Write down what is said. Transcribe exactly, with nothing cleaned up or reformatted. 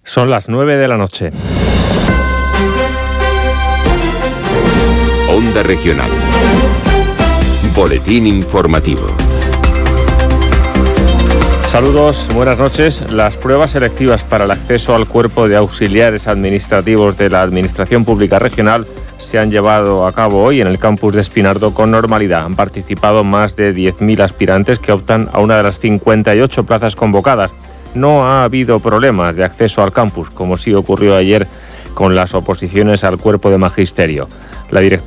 Son las nueve de la noche. Onda Regional. Boletín informativo. Saludos, buenas noches. Las pruebas selectivas para el acceso al cuerpo de auxiliares administrativos de la Administración Pública Regional se han llevado a cabo hoy en el campus de Espinardo con normalidad. Han participado más de diez mil aspirantes que optan a una de las cincuenta y ocho plazas convocadas. No ha habido problemas de acceso al campus, como sí ocurrió ayer con las oposiciones al cuerpo de magisterio. La directora